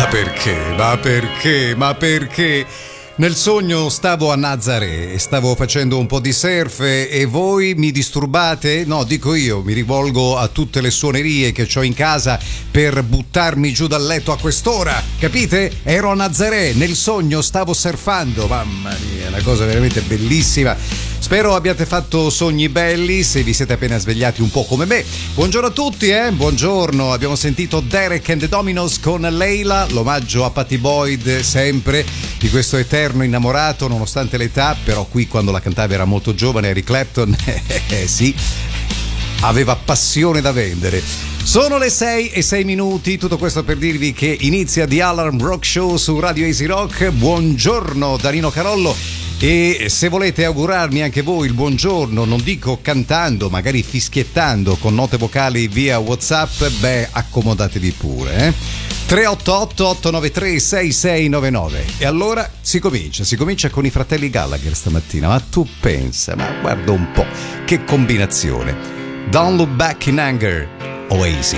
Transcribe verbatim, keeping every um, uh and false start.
perché? Ma perché? Ma perché? Nel sogno stavo a Nazaré, stavo facendo un po' di surf e voi mi disturbate? No, dico io, mi rivolgo a tutte le suonerie che ho in casa per buttarmi giù dal letto a quest'ora, capite? Ero a Nazaré, nel sogno stavo surfando, mamma mia, una cosa veramente bellissima. Spero abbiate fatto sogni belli, se vi siete appena svegliati un po' come me. Buongiorno a tutti, eh? Buongiorno, abbiamo sentito Derek and the Dominos con Leila, l'omaggio a Patty Boyd sempre, di questo eterno innamorato nonostante l'età, però qui quando la cantava era molto giovane, Eric Clapton, eh sì, aveva passione da vendere. Sono le sei e sei minuti, tutto questo per dirvi che inizia The Alarm Rock Show su Radio Easy Rock. Buongiorno da Nino Carollo. E se volete augurarmi anche voi il buongiorno, non dico cantando, magari fischiettando con note vocali via WhatsApp, beh, accomodatevi pure, eh? tre otto otto otto nove tre sei sei nove nove. E allora si comincia, si comincia con i fratelli Gallagher stamattina, ma tu pensa, ma guarda un po', che combinazione. Don't Look Back in Anger, Oasis.